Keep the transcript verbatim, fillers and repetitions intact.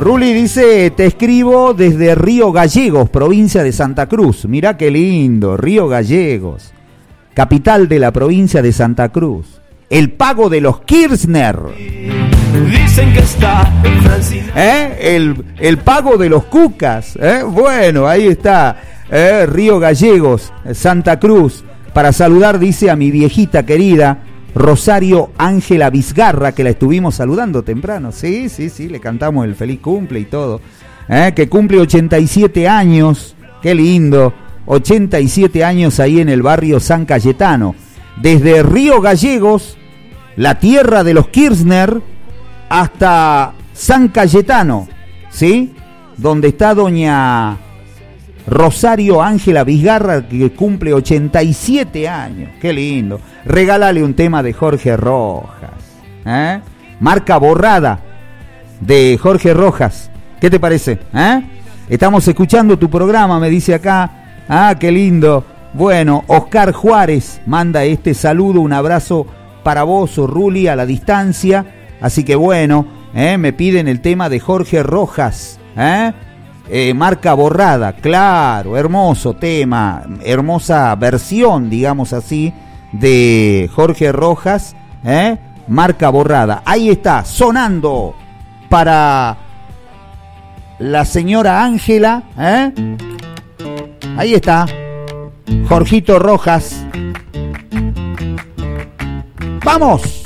Ruli dice, te escribo desde Río Gallegos, provincia de Santa Cruz. Mirá qué lindo, Río Gallegos, capital de la provincia de Santa Cruz. El pago de los Kirchner. Dicen que está en Francia. ¿Eh? El, el pago de los Cucas. ¿Eh? Bueno, ahí está. ¿Eh? Río Gallegos, Santa Cruz. Para saludar, dice, a mi viejita querida, Rosario Ángela Vizgarra, que la estuvimos saludando temprano. Sí, sí, sí, le cantamos el feliz cumple y todo. ¿Eh? Que cumple ochenta y siete años. Qué lindo. ochenta y siete años ahí en el barrio San Cayetano. Desde Río Gallegos, la tierra de los Kirchner, hasta San Cayetano, ¿sí? Donde está doña Rosario Ángela Vizgarra, que cumple ochenta y siete años. Qué lindo. Regálale un tema de Jorge Rojas, ¿eh? Marca borrada de Jorge Rojas. ¿Qué te parece? ¿Eh? Estamos escuchando tu programa, me dice acá. Ah, qué lindo. Bueno, Oscar Juárez manda este saludo, un abrazo para vos, Ruli, a la distancia. Así que bueno, ¿eh? Me piden el tema de Jorge Rojas, ¿eh? Eh, marca borrada, claro, hermoso tema, hermosa versión, digamos así, de Jorge Rojas, ¿eh? Marca borrada. Ahí está, sonando para la señora Ángela, ¿eh? Ahí está, Jorgito Rojas. ¡Vamos!